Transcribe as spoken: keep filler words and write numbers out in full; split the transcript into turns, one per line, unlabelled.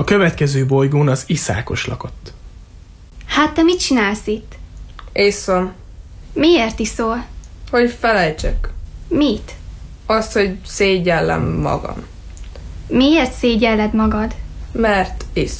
A következő bolygón az Iszákos lakott.
Hát te mit csinálsz itt?
Iszom.
Miért iszol?
Hogy felejtsek.
Mit?
Azt, hogy szégyellem magam.
Miért szégyelled magad?
Mert iszom.